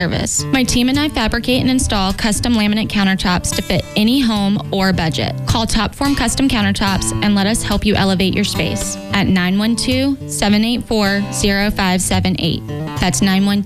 service. My team and I fabricate and install custom laminate countertops to fit any home or budget. Call Topform Custom Countertops and let us help you elevate your space at 912-784-0578. That's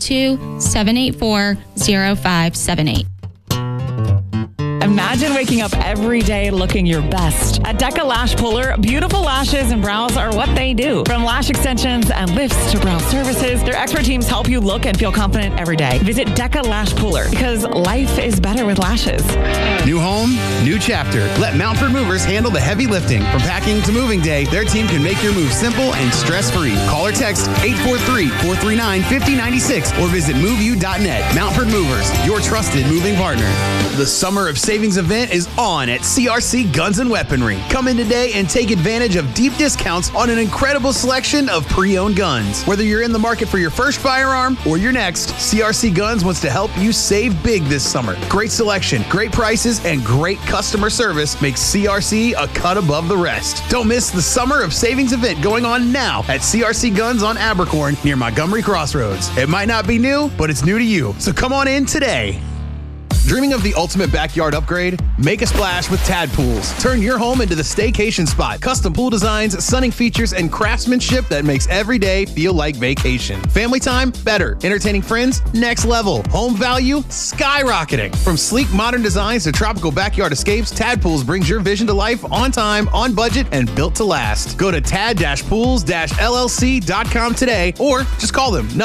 912-784-0578. Imagine waking up every day looking your best. At Deca Lash Puller, beautiful lashes and brows are what they do. From lash extensions and lifts to brow services, their expert teams help you look and feel confident every day. Visit Deca Lash Puller because life is better with lashes. New home, new chapter. Let Mountford Movers handle the heavy lifting. From packing to moving day, their team can make your move simple and stress-free. Call or text 843-439-5096 or visit MoveU.net. Mountford Movers, your trusted moving partner. The Summer of Savings event is on at CRC Guns & Weaponry. Come in today and take advantage of deep discounts on an incredible selection of pre-owned guns. Whether you're in the market for your first firearm or your next, CRC Guns wants to help you save big this summer. Great selection, great prices, and great customer service makes CRC a cut above the rest. Don't miss the Summer of Savings event going on now at CRC Guns on Abercorn near Montgomery Crossroads. It might not be new, but it's new to you. So come on in today. Dreaming of the ultimate backyard upgrade? Make a splash with Tad Pools. Turn your home into the staycation spot. Custom pool designs, sunning features, and craftsmanship that makes every day feel like vacation. Family time? Better. Entertaining friends? Next level. Home value? Skyrocketing. From sleek modern designs to tropical backyard escapes, Tad Pools brings your vision to life on time, on budget, and built to last. Go to tad-pools-llc.com today or just call them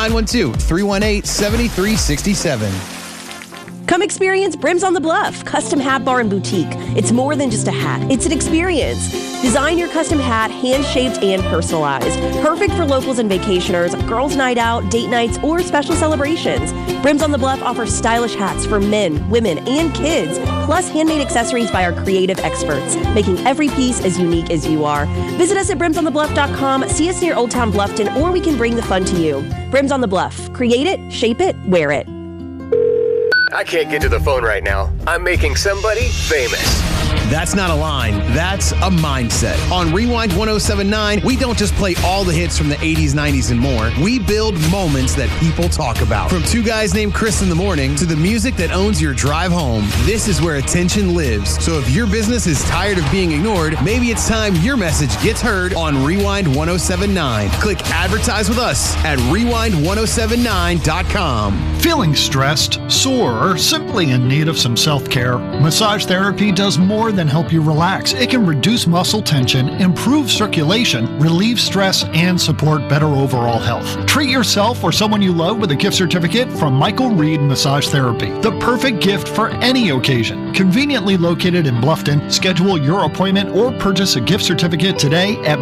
912-318-7367. Come experience Brims on the Bluff, custom hat bar and boutique. It's more than just a hat. It's an experience. Design your custom hat, hand-shaped and personalized. Perfect for locals and vacationers, girls' night out, date nights, or special celebrations. Brims on the Bluff offers stylish hats for men, women, and kids, plus handmade accessories by our creative experts, making every piece as unique as you are. Visit us at brimsonthebluff.com, see us near Old Town Bluffton, or we can bring the fun to you. Brims on the Bluff. Create it, shape it, wear it. I can't get to the phone right now. I'm making somebody famous. That's not a line. That's a mindset. On Rewind 1079, we don't just play all the hits from the 80s, 90s, and more. We build moments that people talk about. From Two Guys Named Chris in the Morning to the music that owns your drive home, this is where attention lives. So if your business is tired of being ignored, maybe it's time your message gets heard on Rewind 1079. Click advertise with us at rewind1079.com. Feeling stressed, sore, or simply in need of some self-care? Massage therapy does more than help you relax. It can reduce muscle tension, improve circulation, relieve stress, and support better overall health. Treat yourself or someone you love with a gift certificate from Michael Reed Massage Therapy, the perfect gift for any occasion. Conveniently located in Bluffton, schedule your appointment or purchase a gift certificate today at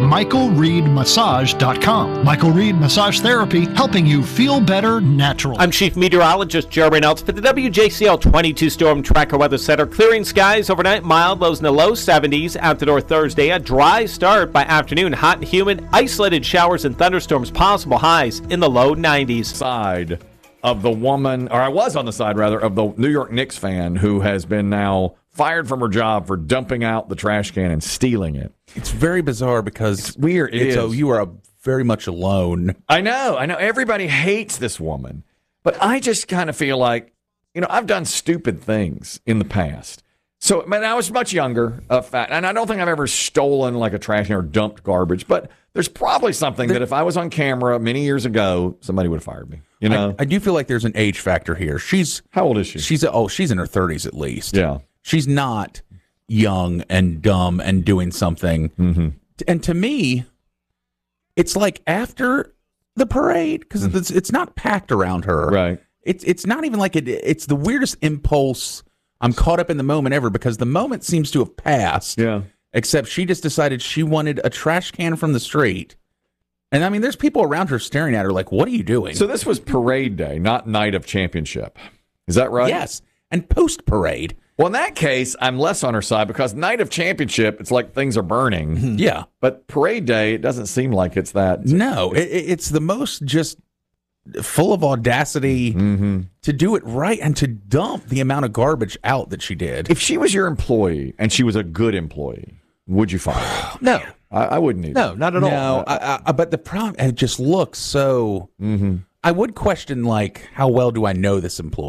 michaelreedmassage.com. Michael Reed Massage Therapy, helping you feel better naturally. I'm Chief Meteorologist Joe Reynolds for the WJCL 22 Storm Tracker Weather Center. Clearing skies overnight, mild, lows in the low 70s. Out the door Thursday, a dry start by afternoon. Hot and humid, isolated showers and thunderstorms possible. Highs in the low 90s. Side of the woman, or I was on the side rather, of the New York Knicks fan who has been now fired from her job for dumping out the trash can and stealing it. It's very bizarre because it's weird. So you are very much alone. I know. Everybody hates this woman. But I just kind of feel like, I've done stupid things in the past. So, man, I was much younger, and I don't think I've ever stolen like a trash can or dumped garbage. But there's probably something that if I was on camera many years ago, somebody would have fired me. I do feel like there's an age factor here. How old is she? She's in her 30s at least. Yeah, she's not young and dumb and doing something. Mm-hmm. And to me, it's like after the parade because it's not packed around her. Right. It's not even like it's the weirdest impulse. I'm caught up in the moment ever because the moment seems to have passed. Yeah. Except she just decided she wanted a trash can from the street. And I mean, there's people around her staring at her like, what are you doing? So this was parade day, not night of championship. Is that right? Yes. And post parade. Well, in that case, I'm less on her side because night of championship, it's like things are burning. Yeah. But parade day, it doesn't seem like it's that. No, it's the most just full of audacity to do it right and to dump the amount of garbage out that she did. If she was your employee and she was a good employee, would you fire her? No. I wouldn't either. No, not at all. No, but the problem, it just looks so I would question, like, how well do I know this employee?